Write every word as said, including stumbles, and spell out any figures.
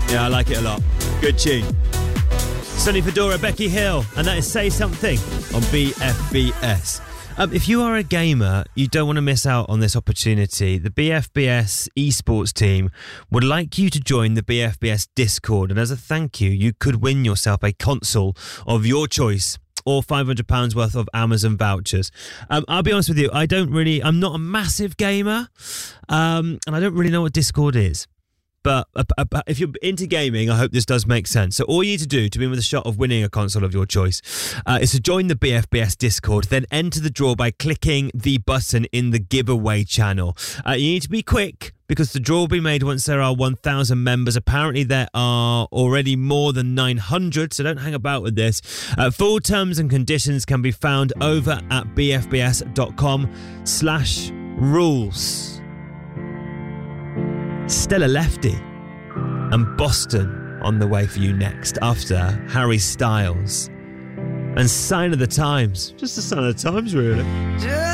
Yeah, I like it a lot. Good tune. Sonny Fedora, Becky Hill, and that is Say Something on B F B S. Um, if you are a gamer, you don't want to miss out on this opportunity. The B F B S esports team would like you to join the B F B S Discord, and as a thank you, you could win yourself a console of your choice or five hundred pounds worth of Amazon vouchers. Um, I'll be honest with you, I don't really, I'm not a massive gamer, um, and I don't really know what Discord is. But uh, uh, if you're into gaming, I hope this does make sense. So all you need to do to be with a shot of winning a console of your choice uh, is to join the B F B S Discord, then enter the draw by clicking the button in the giveaway channel. Uh, you need to be quick because the draw will be made once there are one thousand members. Apparently there are already more than nine hundred, so don't hang about with this. Uh, full terms and conditions can be found over at bfbs.com slash rules. Stella Lefty and Boston on the way for you next after Harry Styles and Sign of the Times. Just a sign of the times, really. Just